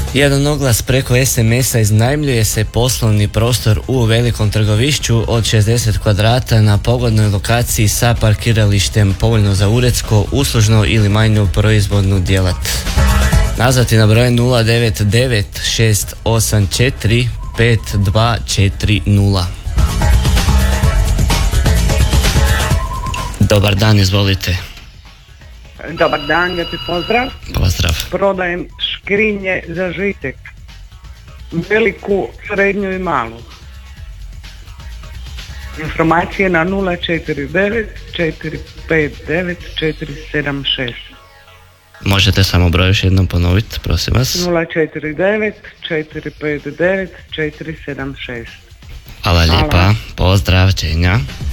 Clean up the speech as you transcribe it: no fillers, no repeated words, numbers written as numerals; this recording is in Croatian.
Jedan oglas preko SMS-a: iznajmljuje se poslovni prostor u velikom trgovišću od 60 kvadrata na pogodnoj lokaciji sa parkiralištem, povoljno za uredsko, uslužno ili manju proizvodnu djelat. Nazvati na broj 099 684 5240. Dobar dan, izvolite. Dobar dan, lijepi pozdrav. Pozdrav. Prodajem škrinje za žitek. Veliku, srednju i malu. Informacije na 049 459 476. Možete samo broj još jednom ponoviti, prosim vas. 049 459 476. Hvala lijepa, pozdrav, čenja.